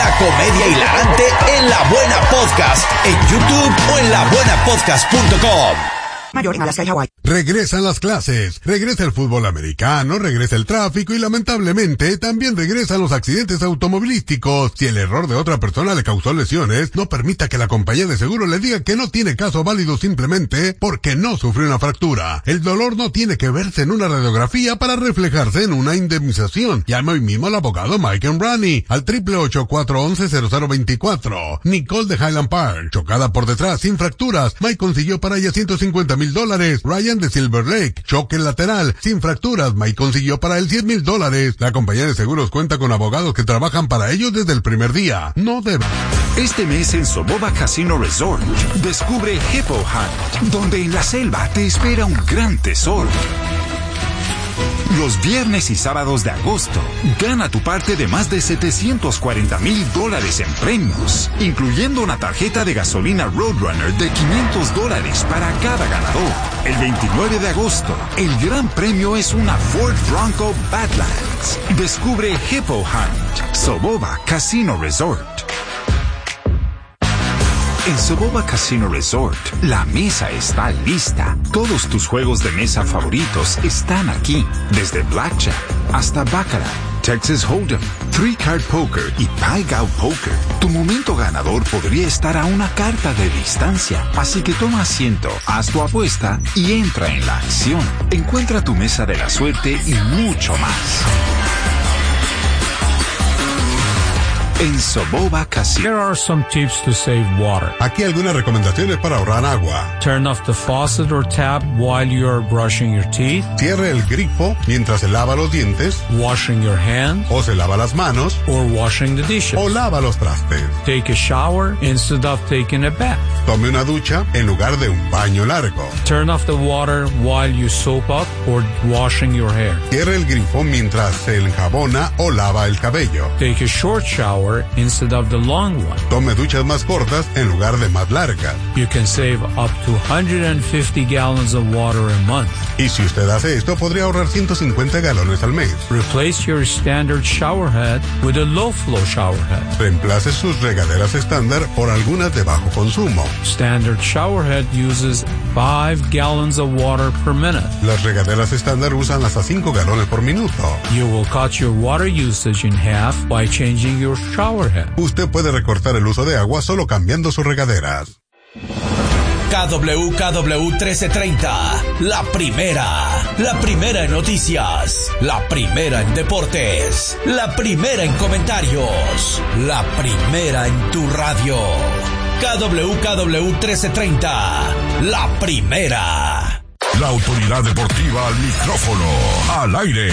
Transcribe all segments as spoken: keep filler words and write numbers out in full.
La comedia hilarante en La Buena Podcast, en YouTube o en la buena podcast punto com. Mayor en Alaska y Hawái. Regresan las clases, regresa el fútbol americano, regresa el tráfico y lamentablemente también regresan los accidentes automovilísticos. Si el error de otra persona le causó lesiones, no permita que la compañía de seguro le diga que no tiene caso válido simplemente porque no sufrió una fractura. El dolor no tiene que verse en una radiografía para reflejarse en una indemnización. Llama hoy mismo al abogado Mike Embrani al triple ocho cuatro once cero cero veinticuatro. Nicole de Highland Park, chocada por detrás sin fracturas. Mike consiguió para ella ciento cincuenta mil dólares. Ryan de Silver Lake, choque lateral, sin fracturas. Mike consiguió para él cien mil dólares. La compañía de seguros cuenta con abogados que trabajan para ellos desde el primer día. No debe. Este mes en Soboba Casino Resort, descubre Hippo Hunt, donde en la selva te espera un gran tesoro. Los viernes y sábados de agosto, gana tu parte de más de setecientos cuarenta mil dólares en premios, incluyendo una tarjeta de gasolina Roadrunner de quinientos dólares para cada ganador. El veintinueve de agosto, el gran premio es una Ford Bronco Badlands. Descubre Hippo Hunt, Soboba Casino Resort. En Soboba Casino Resort, la mesa está lista. Todos tus juegos de mesa favoritos están aquí. Desde Blackjack hasta Baccarat, Texas Hold'em, Three Card Poker y Pai Gow Poker. Tu momento ganador podría estar a una carta de distancia. Así que toma asiento, haz tu apuesta y entra en la acción. Encuentra tu mesa de la suerte y mucho más en Soboba Casino. Here are some tips to save water. Aquí algunas recomendaciones para ahorrar agua. Turn off the faucet or tap while you're brushing your teeth. Cierre el grifo mientras se lava los dientes. Washing your hands. O se lava las manos. Or washing the dishes. O lava los trastes. Take a shower instead of taking a bath. Tome una ducha en lugar de un baño largo. Turn off the water while you soap up or washing your hair. Cierre el grifo mientras se enjabona o lava el cabello. Take a short shower instead of the long one. Tome duchas más cortas en lugar de más largas. You can save up to one hundred fifty gallons of water a month. Y si usted hace esto, podría ahorrar ciento cincuenta galones al mes. Replace your standard shower head with a low flow shower head. Reemplace sus regaderas estándar por algunas de bajo consumo. Standard shower head uses five gallons of water per minute. Las regaderas estándar usan hasta cinco galones por minuto. You will cut your water usage in half by changing your shower head. Usted puede recortar el uso de agua solo cambiando sus regaderas. K W K W trece treinta, la primera, la primera en noticias, la primera en deportes, la primera en comentarios, la primera en tu radio. K W K W trece treinta, la primera. La autoridad deportiva al micrófono, al aire.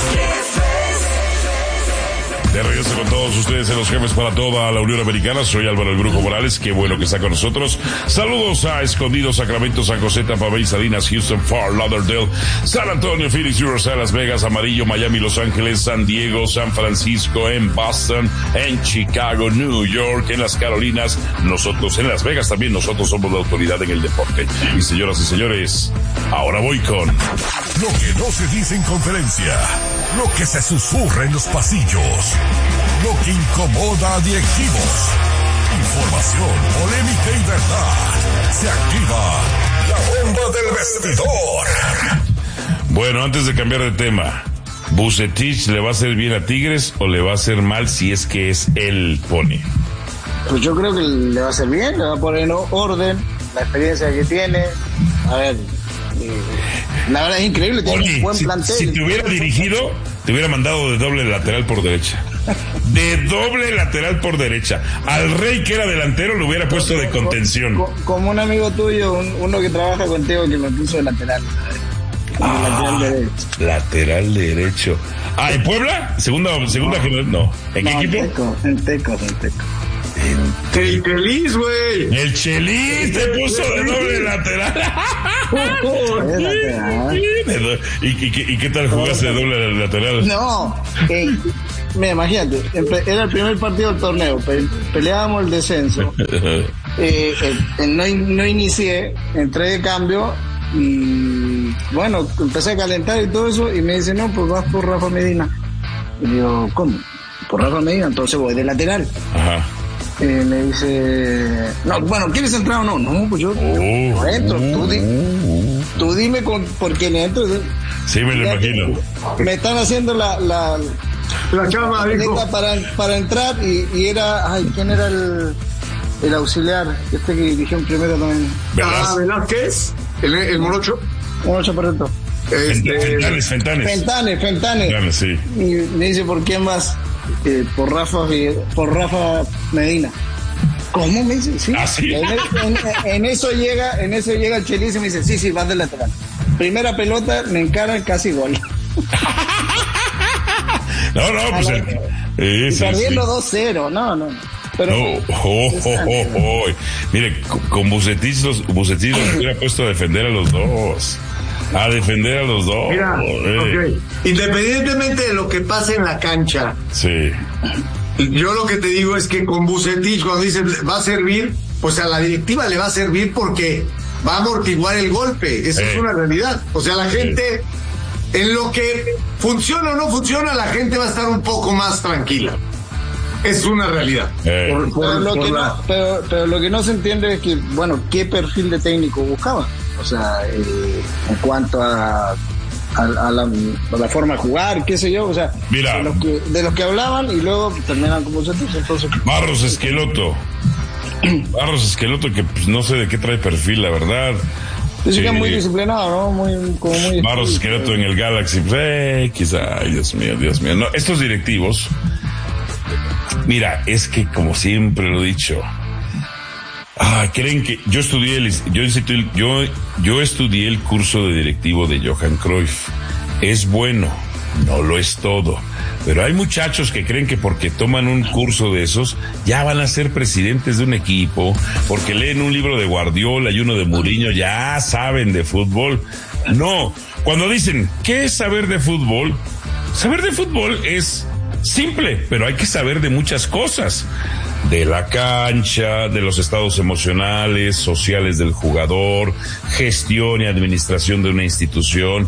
De regreso con todos ustedes en Los Jefes para toda la Unión Americana. Soy Álvaro El Brujo Morales, qué bueno que está con nosotros. Saludos a Escondido, Sacramento, San José, Tampa Bay, Salinas, Houston, Fort Lauderdale, San Antonio, Phoenix, Riverside, Las Vegas, Amarillo, Miami, Los Ángeles, San Diego, San Francisco, en Boston, en Chicago, New York, en las Carolinas, nosotros en Las Vegas también, nosotros somos la autoridad en el deporte. Y señoras y señores, ahora voy con lo que no se dice en conferencia, lo que se susurra en los pasillos, lo que incomoda a directivos. Información, polémica y verdad. Se activa la bomba del vestidor. Bueno, antes de cambiar de tema, ¿Vucetich le va a hacer bien a Tigres o le va a hacer mal si es que es él pone? Pues yo creo que le va a hacer bien, le va a poner en orden, la experiencia que tiene. A ver, eh, la verdad es increíble, tiene Oye, un buen si, plantel. Si te hubiera dirigido, te hubiera mandado de doble lateral por derecha. De doble lateral por derecha. Al Rey, que era delantero, lo hubiera puesto de contención. Como, como un amigo tuyo, un, uno que trabaja contigo, que me puso de lateral. Ah, lateral derecho. Lateral derecho. Ah, ¿en Puebla? Segunda, segunda no. general, no. ¿En qué no, equipo? En Tecos, en Tecos, en Tecos. El Chelis, güey. El Chelis te puso de doble lateral. ¿Y, y, y, ¿Y qué tal jugaste de doble lateral? No, eh, mira, imagínate, era el primer partido del torneo, pe- peleábamos el descenso. Eh, eh, no, no inicié, entré de cambio y bueno, empecé a calentar y todo eso y me dice, no, pues vas por Rafa Medina. Y digo, ¿cómo? por Rafa Medina, entonces voy de lateral. Ajá. Eh, me dice, no, bueno, ¿quieres entrar o no? No, pues yo, Oh, yo entro, tú, di, uh, tú dime con, por quién entro. Sí, me lo Ya imagino. que Me están haciendo la, la, La chama, dijo. neta para, para entrar y, y era, ay, ¿quién era el, el auxiliar? Este que dirigió en primero también. Ah, ¿Verdad? Velázquez, el, el morocho. Un chaparrito. Este, Fentanes, Fentanes. Fentanes, Fentanes. Fentanes, sí. Y me dice, ¿por quién vas? Eh, por Rafa por Rafa Medina. ¿Cómo? Me dice, sí. Ah, sí. En, en, en eso llega, en eso llega el Chelis y me dice, sí, sí, vas de lateral. Primera pelota, me encaran, casi gol. No, no, pues. la- el- eh, Y sí, perdiendo sí. dos cero, no, no. Pero No, oh, oh, oh, oh. Mire, con- con Bucetich los, Bucetich los hubiera puesto a defender a los dos. A defender a los dos. mira, eh. ok. Independientemente de lo que pase en la cancha, Sí. yo lo que te digo es que con Bucetich, cuando dicen va a servir, pues a la directiva le va a servir porque va a amortiguar el golpe. Esa Eh. es una realidad. O sea, la gente, en lo que funciona o no funciona, la gente va a estar un poco más tranquila. Es una realidad. Eh. Por- por- Pero lo, por que la- no, pero, pero lo que no se entiende es que, bueno, ¿qué perfil de técnico buscaban? O sea, eh, en cuanto a, a, a la, a la forma de jugar, qué sé yo, o sea, Mira. de los que, de los que hablaban y luego terminan como vosotros, entonces... Barros Esqueloto. Barros Esqueloto, que pues, no sé de qué trae perfil, la verdad. Dice que Sí. es muy disciplinado, ¿no? Muy, como muy... Barros Esqueloto en el Galaxy. Pues, eh, quizá, ay, Dios mío, Dios mío. No, estos directivos, mira, es que como siempre lo he dicho, ah, creen que yo estudié el, yo, institu- yo, yo estudié el curso de directivo de Johan Cruyff. Es bueno, no lo es todo. Pero hay muchachos que creen que porque toman un curso de esos, ya van a ser presidentes de un equipo, porque leen un libro de Guardiola y uno de Mourinho, ya saben de fútbol. No, cuando dicen, ¿qué es saber de fútbol? Saber de fútbol es simple, pero hay que saber de muchas cosas. De la cancha, de los estados emocionales, sociales del jugador, gestión y administración de una institución.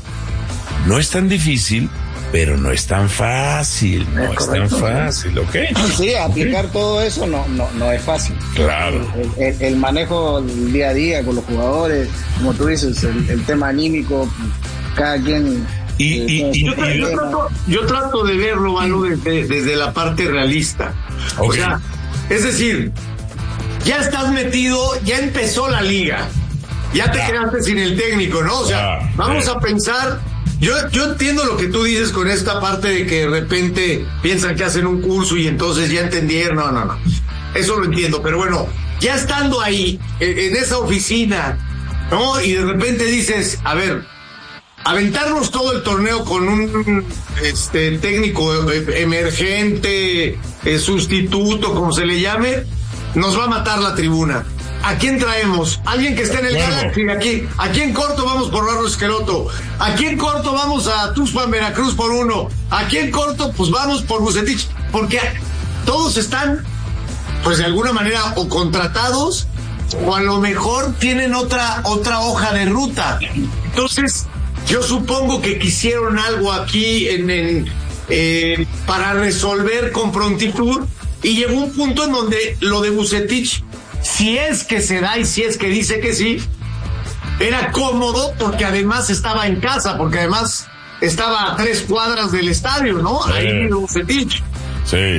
No es tan difícil, pero no es tan fácil, no es, tan fácil, ¿ok? Sí, aplicar todo eso no, no, no es fácil. Claro. El, el- el manejo del día a día con los jugadores, como tú dices, el, el tema anímico, cada quien... Y, eh, y, tiene y, su Yo, tra- yo problema. trato, yo trato de verlo, Manu, desde, desde la parte realista. O Ok. sea, es decir, ya estás metido, ya empezó la liga, ya te Ya. quedaste sin el técnico, ¿no? O sea, Ya, vamos eh. a pensar, yo, yo entiendo lo que tú dices con esta parte de que de repente piensan que hacen un curso y entonces ya entendieron, no, no, no, eso lo entiendo, pero bueno, ya estando ahí, en, en esa oficina, ¿no? Y de repente dices, a ver, aventarnos todo el torneo con un este técnico eh, emergente, eh, sustituto, como se le llame, nos va a matar la tribuna. ¿A quién traemos? Alguien que esté en el Bueno. Galaxy, aquí. Aquí en corto vamos por Barros Esqueloto. Aquí en corto vamos a Tuxpan, Veracruz por uno. Aquí en corto, pues vamos por Bucetich. Porque todos están, pues de alguna manera, o contratados, o a lo mejor tienen otra, otra hoja de ruta. Entonces, yo supongo que quisieron algo aquí en, en eh, para resolver con prontitud, y llegó un punto en donde lo de Bucetich, si es que se da y si es que dice que sí, era cómodo porque además estaba en casa, porque además estaba a tres cuadras del estadio, ¿no? Sí. Ahí vino Bucetich. Sí.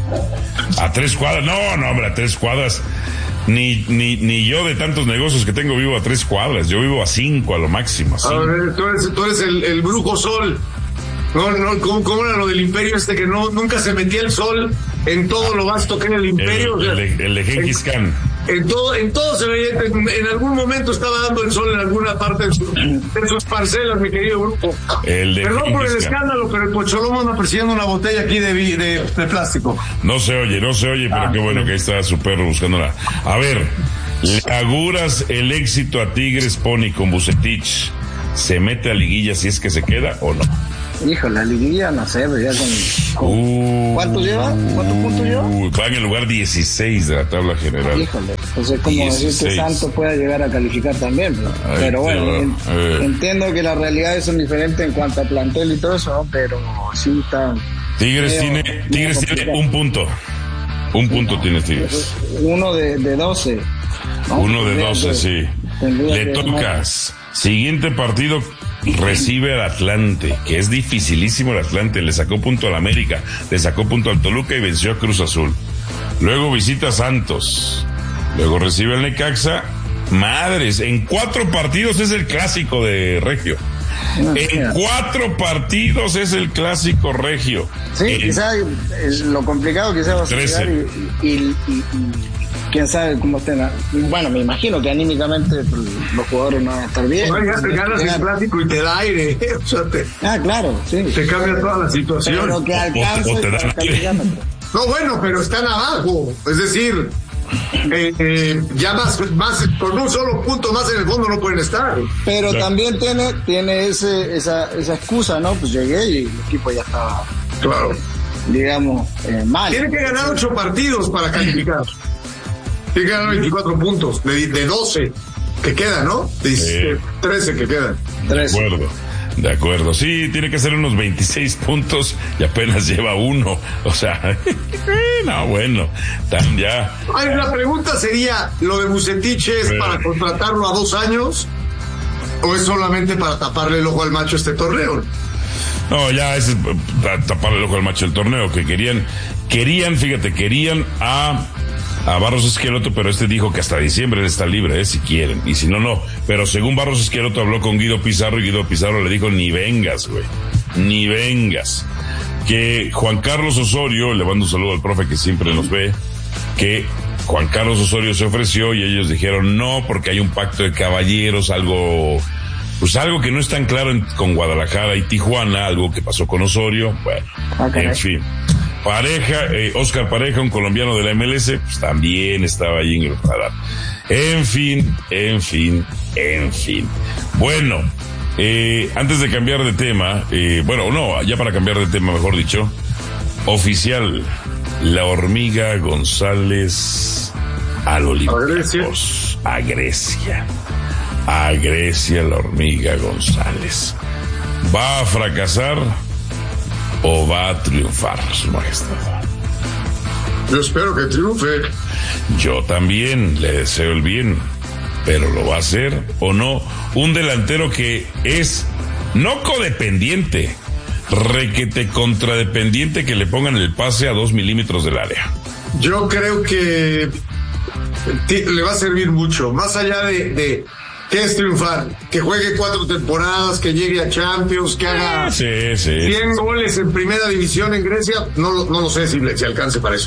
A tres cuadras, no, no, hombre, a tres cuadras. Ni, ni, ni yo de tantos negocios que tengo vivo a tres cuadras. Yo vivo a cinco a lo máximo. así. A ver, tú eres, tú eres el, el brujo sol. No, no, ¿cómo, cómo era lo del imperio este que no nunca se metía el sol en todo lo vasto que era el El, imperio? O sea, el, de- el de Genghis Khan. en todo, en todo se veía, en, en algún momento estaba dando el sol en alguna parte de, su- de sus parcelas, mi querido grupo. El de Perdón por el Genghis Khan. escándalo, pero el Pocholomo anda persiguiendo una botella aquí de, vi- de, de plástico. No se oye, no se oye, pero Ah, qué bueno que ahí está su perro buscándola. A ver, ¿le auguras el éxito a Tigres Pony con Bucetich? ¿Se mete a liguilla si es que se queda o no? Hijo, la liguilla, no sé, pero ya con... con- Uh, ¿Cuánto lleva? ¿Cuántos puntos lleva? uh, va en el lugar dieciséis de la tabla general. Híjole, entonces como decir que dieciséis. Santos pueda llegar a calificar también, pero, Ahí pero te bueno, va. en- Eh. entiendo que las realidades son diferentes en cuanto a plantel y todo eso, ¿no? Pero sí está, Tigres medio, tiene, Tigres tiene un punto. Un punto no, tiene Tigres. Uno de, de doce. ¿no? Uno de doce, que, sí. Le tocas. No. Siguiente partido, recibe al Atlante, que es dificilísimo el Atlante. Le sacó punto al América, le sacó punto al Toluca y venció a Cruz Azul. Luego visita a Santos. Luego recibe al Necaxa. Madres, en cuatro partidos es el clásico de Regio. En cuatro partidos es el clásico regio. Sí, en quizás lo complicado quizás va a ser y, y, y, y quién sabe cómo estén. Bueno, me imagino que anímicamente los jugadores no van a estar bien. Bueno, ya te ganas el clásico y te da aire. O sea, te, ah, claro, sí. Te cambia toda la situación. Pero que alcance. O, o te dan aire. No, bueno, pero están abajo. Es decir, Eh, eh, ya más, más con un solo punto más en el fondo no pueden estar. Pero claro, también tiene tiene ese esa esa excusa, ¿no? Pues llegué y el equipo ya estaba, claro, digamos, eh, mal. Tiene que ganar ocho partidos para calificar. Tiene que ganar veinticuatro puntos de, de doce que quedan, ¿no? De sí. trece que quedan. De acuerdo. De acuerdo, sí, tiene que ser unos veintiséis puntos y apenas lleva uno, o sea, no, bueno, tan ya. Ay, la pregunta sería, ¿lo de Vucetich es Pero... para contratarlo a dos años o es solamente para taparle el ojo al macho este torneo? No, ya es para taparle el ojo al macho el torneo, que querían, querían, fíjate, querían a... a Barros Esqueloto, pero este dijo que hasta diciembre él está libre, eh, si quieren, y si no, no. Pero según Barros Esqueloto habló con Guido Pizarro y Guido Pizarro le dijo, ni vengas, güey, ni vengas. Que Juan Carlos Osorio, le mando un saludo al profe que siempre nos ve, que Juan Carlos Osorio se ofreció y ellos dijeron no, porque hay un pacto de caballeros, algo, pues algo que no es tan claro en, con Guadalajara y Tijuana, algo que pasó con Osorio, bueno, okay. En fin. Pareja, eh, Oscar Pareja, un colombiano de la M L S, pues también estaba allí en el radar. En fin, en fin, en fin. Bueno, eh, antes de cambiar de tema, eh, bueno, no, ya para cambiar de tema, mejor dicho, oficial, la Hormiga González al Olympiacos, a Grecia, a Grecia, la Hormiga González. ¿Va a fracasar o va a triunfar, su majestad? Yo espero que triunfe. Yo también le deseo el bien, pero ¿lo va a hacer o no? Un delantero que es no codependiente, requete contradependiente, que le pongan el pase a dos milímetros del área. Yo creo que le va a servir mucho, más allá de... de... ¿qué es triunfar? Que juegue cuatro temporadas, que llegue a Champions, que haga sí, sí, cien goles en primera división en Grecia. No, no lo sé si, si alcance para eso.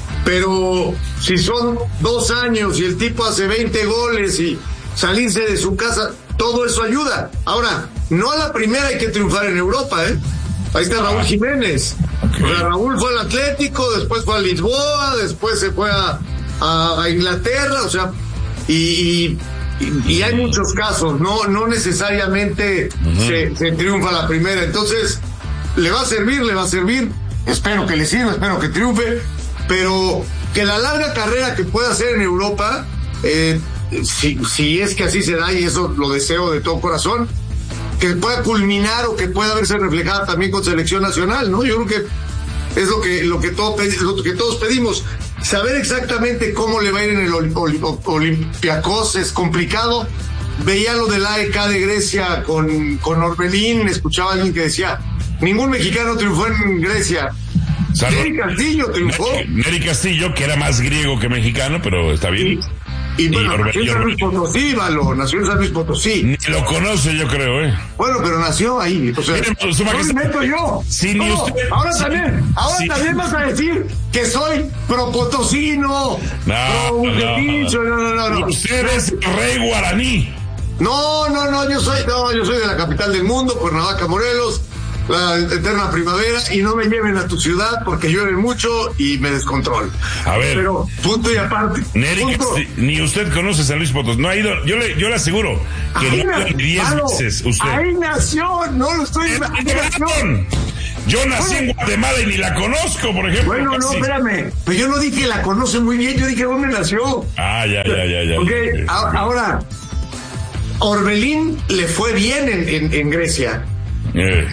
Pero si son dos años y el tipo hace veinte goles y salirse de su casa, todo eso ayuda. Ahora, no a la primera hay que triunfar en Europa, ¿eh? Ahí está Raúl Jiménez. Okay. O sea, Raúl fue al Atlético, después fue a Lisboa, después se fue a, a, a Inglaterra, o sea, y... y Y, y hay muchos casos, no no necesariamente uh-huh. se, se triunfa la primera, entonces le va a servir, le va a servir, espero que le sirva, espero que triunfe, pero que la larga carrera que pueda hacer en Europa, eh, si, si es que así se da, y eso lo deseo de todo corazón, que pueda culminar o que pueda verse reflejada también con selección nacional, ¿no? Yo creo que es lo que lo que, todo, lo que todos pedimos. Saber exactamente cómo le va a ir en el Olympiacos es complicado. Veía lo del A E K de Grecia con, con Orbelín, escuchaba a alguien que decía, ningún mexicano triunfó en Grecia. Neri Castillo triunfó. Neri Castillo, que era más griego que mexicano, pero está bien. Y, y bueno, y nació en San Luis Potosí, Valo, nació en San Luis Potosí. Ni lo conoce, yo creo, ¿eh? Bueno, pero nació ahí. O sea, Miren, no me meto yo. Sí, no, usted, ahora sí, también, ahora sí. también vas a decir que soy pro potosino, no, pro Bucetich, no, no, no, no. Usted es rey guaraní. No, no, no, yo soy, no, yo soy de la capital del mundo, Cuernavaca, Morelos, la eterna primavera, y no me lleven a tu ciudad porque llueve mucho y me descontrolo. A ver. Pero, punto y aparte. Neri, ni usted conoce San Luis Potosí. No ha ido, yo le, yo le aseguro que ahí no ha ido diez veces usted. Ahí nació, no lo estoy diciendo. Yo nací bueno, en Guatemala y ni la conozco, por ejemplo. Bueno, no, espérame. Pero yo no dije la conoce muy bien, yo dije dónde nació. Ah, ya, ya, ya, ya. Ok, ya, ya. Ahora, Orbelín le fue bien en, en, en Grecia. Eh.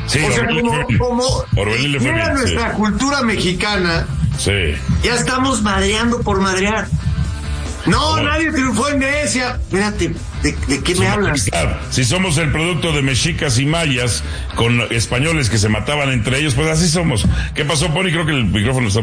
Sí, o sea, Orbelín como, le fue bien. como Orbelín le fue era bien, nuestra sí. cultura mexicana, Sí. ya estamos madreando por madrear. No, Oh. nadie triunfó en Grecia. Espérate, ¿de, de qué me hablas? Si somos el producto de mexicas y mayas con españoles que se mataban entre ellos, pues así somos. ¿Qué pasó, Pony? Creo que el micrófono está